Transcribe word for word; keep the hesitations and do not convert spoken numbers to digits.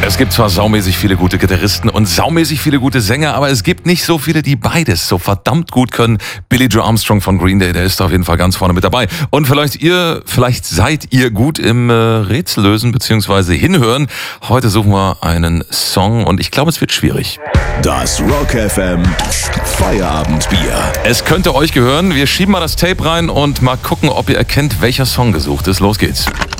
Es gibt zwar saumäßig viele gute Gitarristen und saumäßig viele gute Sänger, aber es gibt nicht so viele, die beides so verdammt gut können. Billy Joe Armstrong von Green Day, der ist auf jeden Fall ganz vorne mit dabei. Und vielleicht ihr, vielleicht seid ihr gut im äh, Rätsellösen bzw. Hinhören. Heute suchen wir einen Song und ich glaube, es wird schwierig. Das Rock F M Feierabendbier. Es könnte euch gehören. Wir schieben mal das Tape rein und mal gucken, ob ihr erkennt, welcher Song gesucht ist. Los geht's.